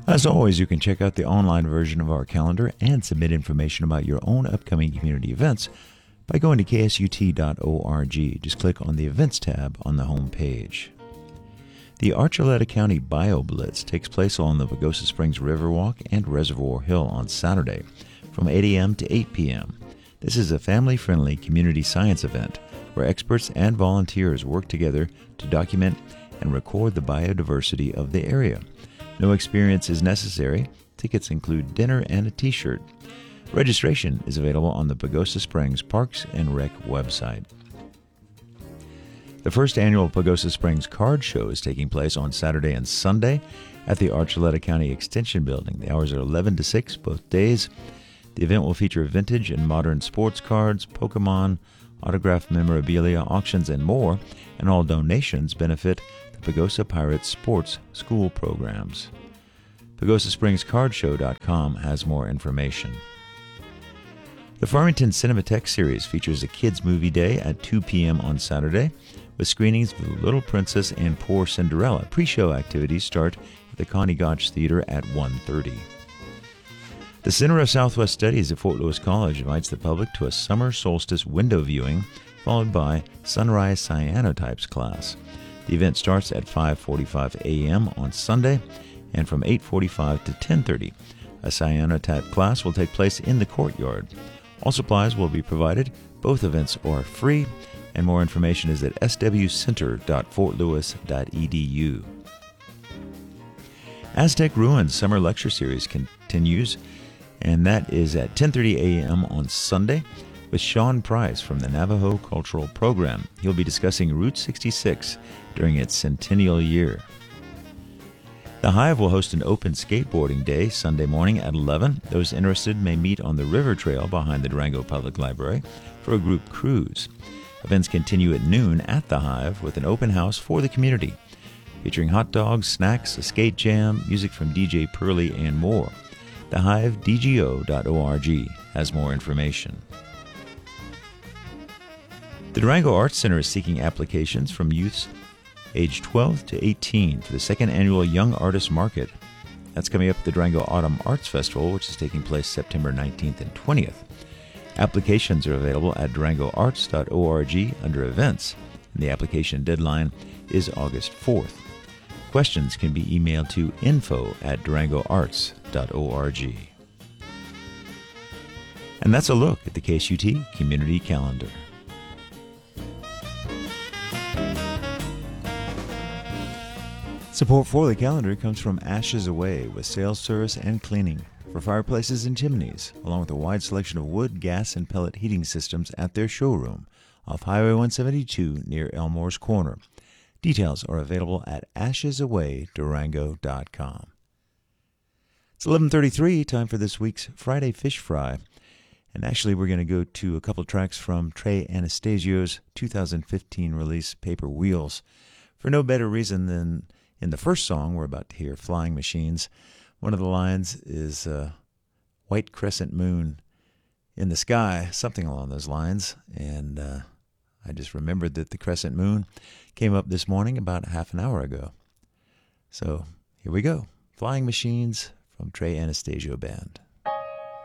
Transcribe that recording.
As always, you can check out the online version of our calendar and submit information about your own upcoming community events by going to ksut.org. Just click on the Events tab on the home page. The Archuleta County BioBlitz takes place on the Pagosa Springs Riverwalk and Reservoir Hill on Saturday from 8 a.m. to 8 p.m. This is a family-friendly community science event where experts and volunteers work together to document and record the biodiversity of the area. No experience is necessary. Tickets include dinner and a t-shirt. Registration is available on the Pagosa Springs Parks and Rec website. The first annual Pagosa Springs Card Show is taking place on Saturday and Sunday at the Archuleta County Extension Building. The hours are 11 to 6 both days. The event will feature vintage and modern sports cards, Pokemon, autographed memorabilia, auctions, and more, and all donations benefit the Pagosa Pirates Sports School programs. PagosaSpringsCardShow.com has more information. The Farmington Cinematheque series features a kids' movie day at 2 p.m. on Saturday, with screenings of The Little Princess and Poor Cinderella. Pre-show activities start at the Connie Gotch Theater at 1:30. The Center of Southwest Studies at Fort Lewis College invites the public to a summer solstice window viewing, followed by Sunrise Cyanotypes class. The event starts at 5:45 a.m. on Sunday and from 8:45 to 10:30. A cyanotype class will take place in the courtyard. All supplies will be provided. Both events are free, and more information is at swcenter.fortlewis.edu. Aztec Ruins Summer Lecture Series continues, and that is at 10:30 a.m. on Sunday with Sean Price from the Navajo Cultural Program. He'll be discussing Route 66 during its centennial year. The Hive will host an open skateboarding day Sunday morning at 11. Those interested may meet on the river trail behind the Durango Public Library for a group cruise. Events continue at noon at the Hive with an open house for the community, featuring hot dogs, snacks, a skate jam, music from DJ Pearly, and more. TheHiveDGO.org has more information. The Durango Arts Center is seeking applications from youths aged 12 to 18 for the second annual Young Artist Market. That's coming up at the Durango Autumn Arts Festival, which is taking place September 19th and 20th. Applications are available at durangoarts.org under Events, and the application deadline is August 4th. Questions can be emailed to info@durangoarts.org. And that's a look at the KSUT Community Calendar. Support for the calendar comes from Ashes Away with sales, service, and cleaning for fireplaces and chimneys, along with a wide selection of wood, gas, and pellet heating systems at their showroom off Highway 172 near Elmore's Corner. Details are available at ashesawaydurango.com. It's 11:33, time for this week's Friday Fish Fry. And actually, we're going to go to a couple tracks from Trey Anastasio's 2015 release, Paper Wheels, for no better reason than in the first song we're about to hear, Flying Machines. One of the lines is white crescent moon in the sky, something along those lines. And I just remembered that the crescent moon came up this morning about half an hour ago. So here we go. Flying Machines from Trey Anastasio Band.